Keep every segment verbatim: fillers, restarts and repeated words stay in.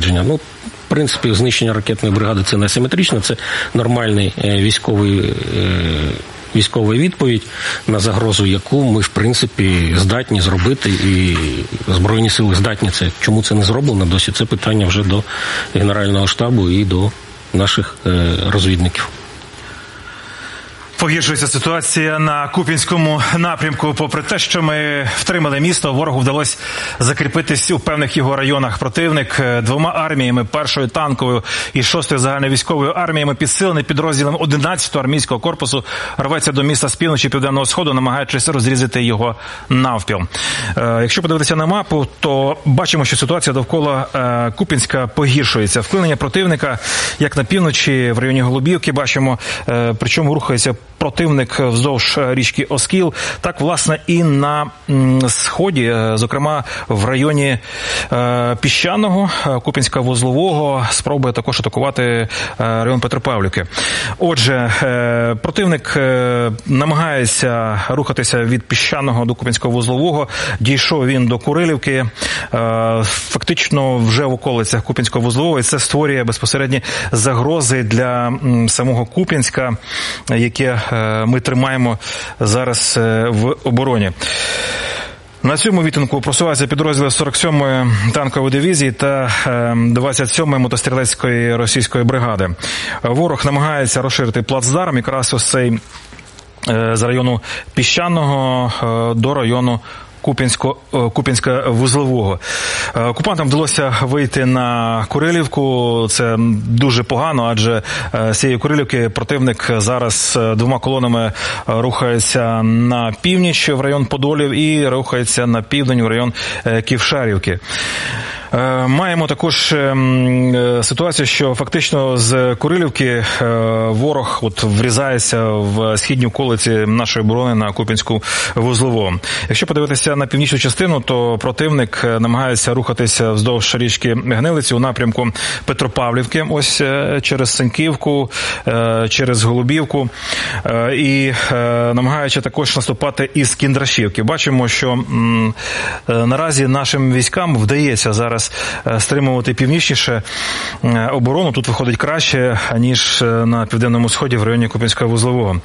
попередження. Ну, в принципі, знищення ракетної бригади – це не асиметрично, це нормальний військовий, військова відповідь на загрозу, яку ми, в принципі, здатні зробити, і Збройні сили здатні це. Чому це не зроблено досі? Це питання вже до Генерального штабу і до наших розвідників. Погіршується ситуація на Куп'янському напрямку. Попри те, що ми втримали місто, ворогу вдалося закріпитись у певних його районах. Противник двома арміями, першою танковою і шостою загальновійськовою арміями, підсилений підрозділом одинадцятого армійського корпусу, рветься до міста з півночі і південного сходу, намагаючись розрізати його навпіл. Якщо подивитися на мапу, то бачимо, що ситуація довкола Куп'янська погіршується. Вклинення противника, як на півночі, в районі Голубівки, бачимо, причому рухається противник вздовж річки Оскіл, так, власне, і на сході, зокрема, в районі Піщаного, Куп'янська-Вузлового, спробує також атакувати район Петропавлівки. Отже, противник намагається рухатися від Піщаного до Куп'янська-Вузлового. Дійшов він до Курилівки, фактично вже в околицях Куп'янська-Вузлового, і це створює безпосередні загрози для самого Куп'янська, яке ми тримаємо зараз в обороні. На цьому відтинку просуваються підрозділи сорок сьомої танкової дивізії та двадцять сьомої мотострілецької російської бригади. Ворог намагається розширити плацдарм якраз ось цей з району Піщаного до району Куп'янська-Вузлового. Окупантам вдалося вийти на Курилівку. Це дуже погано, адже з цієї Курилівки противник зараз двома колонами рухається на північ в район Подолів і рухається на південь в район Ківшарівки. Маємо також ситуацію, що фактично з Курилівки ворог от врізається в східні околиці нашої оборони на Куп'янську Вузлову. Якщо подивитися на північну частину, то противник намагається рухатися вздовж річки Гнилиці у напрямку Петропавлівки, ось через Сеньківку, через Голубівку, і намагаючи також наступати із Кіндрашівки. Бачимо, що наразі нашим військам вдається зараз стримувати північніше оборону. Тут виходить краще, ніж на південному сході в районі Куп'янська-Вузлового.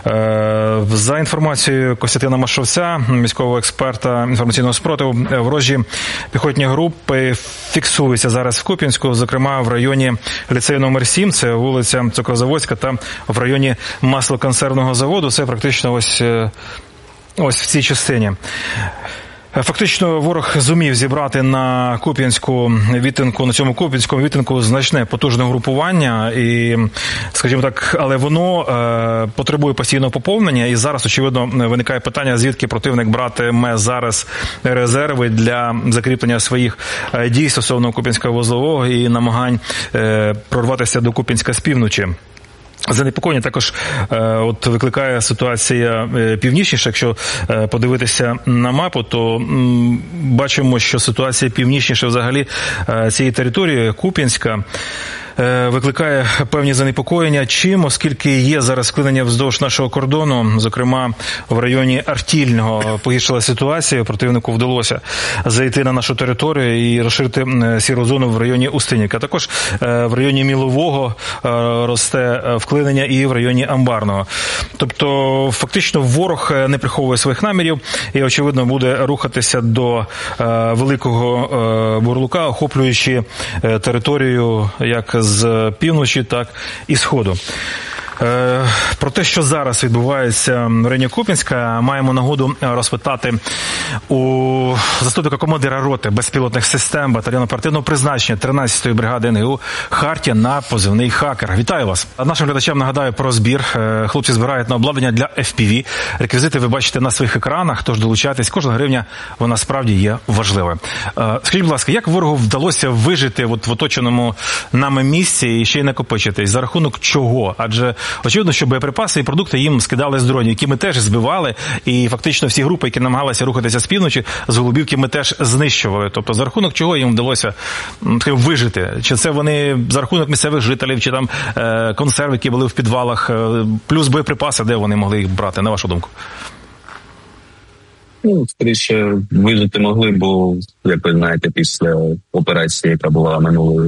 За інформацією Костянтина Машовця, міського експерта інформаційного спротиву, ворожі піхотні групи фіксуються зараз в Куп'янську, зокрема в районі ліцею номер сім, це вулиця Цукрозаводська, та в районі маслоконсервного заводу, це практично ось, ось в цій частині. Фактично ворог зумів зібрати на Куп'янську відтинку, на цьому Куп'янському відтинку значне потужне групування, і, скажімо так, але воно е, потребує постійного поповнення, і зараз, очевидно, виникає питання, звідки противник братиме зараз резерви для закріплення своїх дій стосовно Куп'янська-Вузлового і намагань е, прорватися до Куп'янська з півночі. Занепокоєння також е, от викликає ситуація е, північніша. Якщо е, подивитися на мапу, то м, бачимо, що ситуація північніша взагалі е, цієї території, Куп'янська, викликає певні занепокоєння. Чим? Оскільки є зараз вклинення вздовж нашого кордону, зокрема в районі Артільного погіршила ситуація, противнику вдалося зайти на нашу територію і розширити сіру зону в районі Устинівки. А також в районі Мілового росте вклинення і в районі Амбарного. Тобто, фактично, ворог не приховує своїх намірів і, очевидно, буде рухатися до Великого Бурлука, охоплюючи територію як з півночі, так і сходу. Про те, що зараз відбувається в районі Куп'янська, маємо нагоду розпитати у заступника командира роти безпілотних систем батальйону оперативного призначення тринадцятої бригади ен ге у Хартія на позивний «Хакер». Вітаю вас. Нашим глядачам нагадаю про збір. Хлопці збирають на обладнання для еф пі ві. Реквізити ви бачите на своїх екранах, тож долучайтесь. Кожна гривня, вона справді є важливою. Скажіть, будь ласка, як ворогу вдалося вижити от в оточеному нами місці і ще й накопичитись? За рахунок чого? Адже очевидно, що боєприпаси і продукти їм скидали з дронів, які ми теж збивали, і фактично всі групи, які намагалися рухатися з півночі, з Голубівки, ми теж знищували. Тобто за рахунок чого їм вдалося вижити? Чи це вони за рахунок місцевих жителів, чи там е, консерви, які були в підвалах, е, плюс боєприпаси, де вони могли їх брати, на вашу думку? Ну, скоріше, вижити могли, бо, як ви знаєте, після операції, яка була минулої